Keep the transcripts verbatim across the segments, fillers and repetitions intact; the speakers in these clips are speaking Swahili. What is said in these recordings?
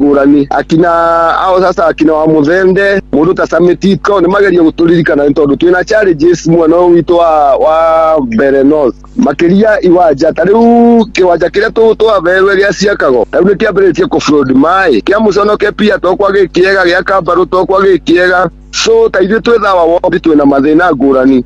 ngurani akina ao sasa akina wa Muthende mundu ta Samitiko ni mageria guturirikana ni tondu twina challenges mwana witũ wa wa Mbere North makiria iwanja tariu kiwanja kiria tu twaverwe ria ciakago tariu ni kiambiritie ku flood mai kia muconoke pia tokwa gikiega gia Kambaru tokwa gikiega so taithio twethawa wondi twina mathina ngurani.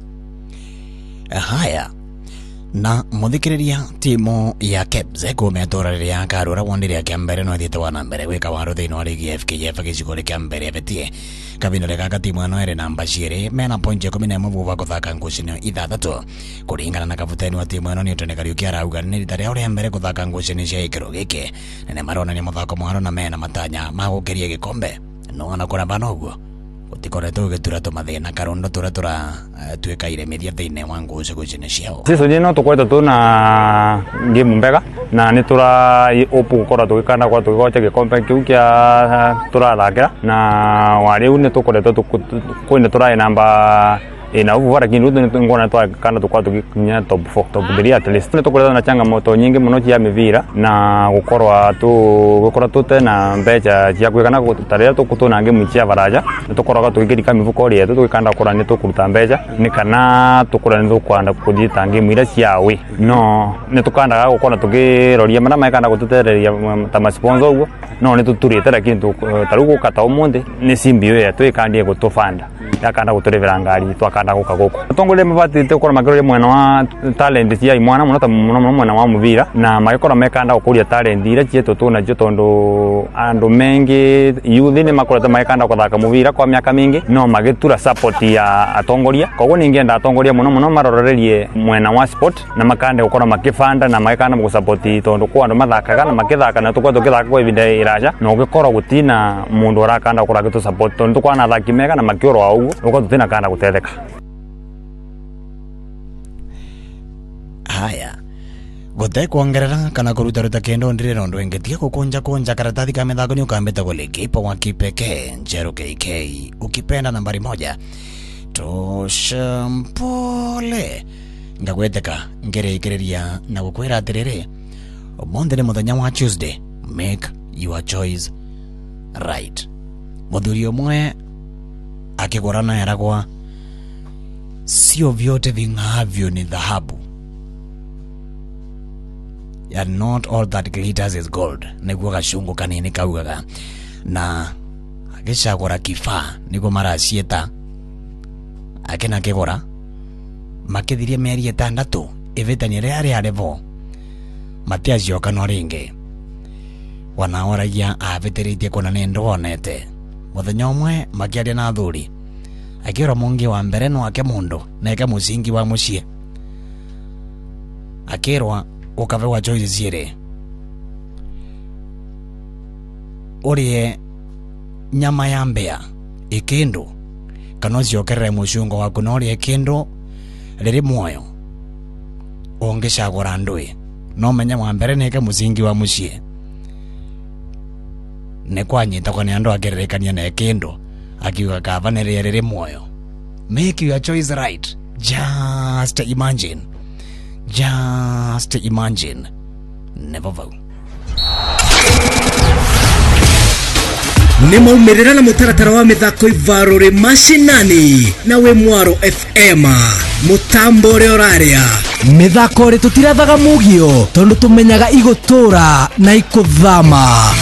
Haya na muthikiriria timu ya Kebze kumetorariria karura wondiria Kambere no thite wana mbere gwika waru thini wa ligi F K F gicigore kia mbere betie kabinore gaka timu no ere namba ciri mena point kumi na ĩmwe vuva kuthaka ngucini ithathatu kuringana na kaputeni wa timu ino ni Tony Kariuki arauga ni rita ria uri mbere kuthaka ngucini cia ikiro giki nene marona ni muthako mwaro na mena matanya magukiria gikombe no na kura banoguo utikoretwo gitura tumathina karondo tura tura twikaire mithia thiine wa ngucu gucine ciao sisi no tukweta tuna game mbega na ni tura opu gukora tugikana kwa tugigocha gikombe kiu kia turathakira na wari u ni tukoretwo kwina tura namba ina uvu vara kindu ni ngona twa kana tukwa tukinya top four top three at least tukoretwo na changamoto nyingi muno cia mivira na gukorwa tu gukora tute na mbeca cia kwikana gutaria tukutuna ngemu cia varaja tukoroga tukigirika mivuko ria tukikanda kura ni tukuruta mbeca ni kana tukura ni tukwanda kujita ngemu ira ciawe no ni tukanda gukora tugiroria mana maikanda gututereria ta sponsor ugo no ni tuturite lakini tarugo kata umundi ni simbio ya twikandie gutufanda yakanda guturevera ngari twakanda guka guko tongole mabatite ukora magero mwana wa talent cia imwana muno ta muno mwana wa muvira na magikora mekanda gukuria talent ira cieto tuna cio tondu andu mengi youth ni makorete mekanda kuthaka muvira kwa miaka mingi no magitura support ya atongoria koguo ningienda atongoria muno muno marorerie mwena wa sport na makande gukora makifanda na makanda mu support tondu kwa andu mathakaga na makithaka na tukwa tukithaka kwa ibinda iraja no gikora gutina mundu arakanda kura gitu support tondu kwa na thaki mega na makioro wa ugu uko tutina kanda gutetheka. Haya gute kuongerera kana kuruta kendo ndire rondo engetie kukunja kunja karatathi ka mithako ni ukambeta gole kipa wa kipekee Njero K K ukipenda nambari moja toshampole ngagweteka ngere ikireria na gukwira atiriri omonde ni muthenya wa Tuesday make your choice right muthuri umwe akigorana eragwa sio vyote ving'avyo ni dhahabu. Yeah, not all that glitters is gold. Niguo gacungu kanini kaugaga na agicagura kifaa niguo maracieta akena kigora makithirie meri itandatu ivitani ria ria revo matiacioka no ringi wanaoragia avitiritie kuna ni ndonete muthenya umwe makiaria na thuri akiora mungi wa mbere no ake mundu na eke musingi wa mucie akirwa ukave wa choice zire urie nyama ya mbea ikindu kana ciokerere mucungo waku no urie kindu riri muoyo ungicagura ndui no menya wa mbere neke musingi wa mucie ne kwanyita kwa ni andu agererekania na kindu akiuga kavanere riri muoyo. Make your choice right. Just imagine. Just imagine. Never vote. Nemo umerera na mutaratara wa mithako ivarore mashinani na we Mwaro F M mutambo reoraria mithako ri tutirathaga mugio tondu tumenyaga igutura na ikuthama